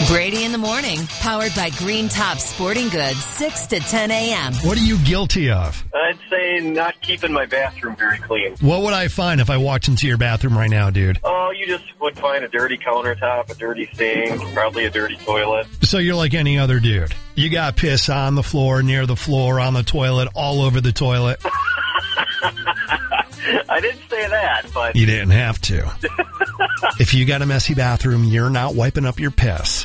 Brady in the morning, powered by Green Top Sporting Goods, 6 to 10 a.m. What are you guilty of? I'd say not keeping my bathroom very clean. What would I find if I walked into your bathroom right now, dude? Oh, you just would find a dirty countertop, a dirty sink, probably a dirty toilet. So you're like any other dude. You got piss on the floor, near the floor, on the toilet, all over the toilet. I didn't say that, but... You didn't have to. If you got a messy bathroom, you're not wiping up your piss.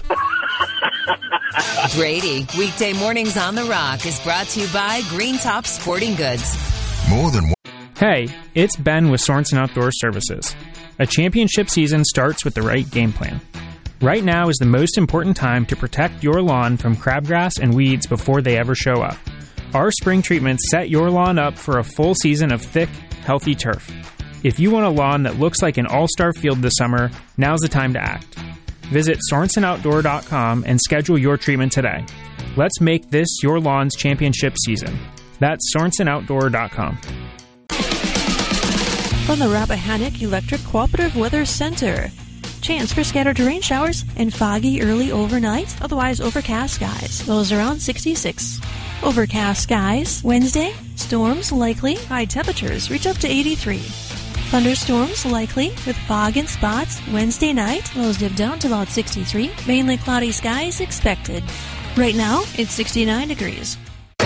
Brady, weekday mornings on The Rock is brought to you by Green Top Sporting Goods. More than one. Hey, it's Ben with Sorensen Outdoor Services. A championship season starts with the right game plan. Right now is the most important time to protect your lawn from crabgrass and weeds before they ever show up. Our spring treatments set your lawn up for a full season of thick, healthy turf. If you want a lawn that looks like an all-star field this summer, now's the time to act. Visit SorensenOutdoor.com and schedule your treatment today. Let's make this your lawn's championship season. That's SorensenOutdoor.com. From the Rappahannock Electric Cooperative Weather Center. Chance for scattered rain showers and foggy early overnight, otherwise overcast skies. Lows around 66. Overcast skies. Wednesday, storms likely. High temperatures reach up to 83. Thunderstorms likely with fog in spots. Wednesday night, lows dip down to about 63. Mainly cloudy skies expected. Right now, it's 69 degrees.